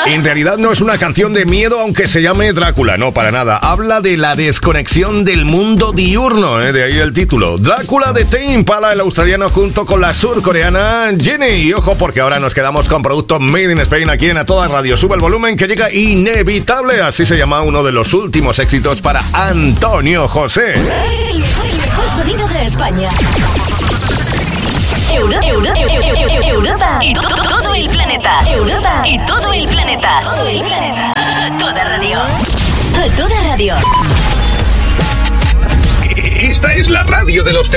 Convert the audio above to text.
En realidad no es una canción de miedo, aunque se llame Drácula, no, para nada. Habla de la desconexión del mundo diurno, de ahí el título. Drácula de Tame Impala, el australiano, junto con la surcoreana Jenny. Y ojo, porque ahora nos quedamos con productos Made in Spain aquí en A Toda Radio. Sube el volumen, que llega Inevitable. Así se llama uno de los últimos éxitos para Antonio José. El mejor sonido de España. Europa y todo el planeta. Europa y todo el planeta. A Toda Radio. A Toda Radio. Esta es la radio de los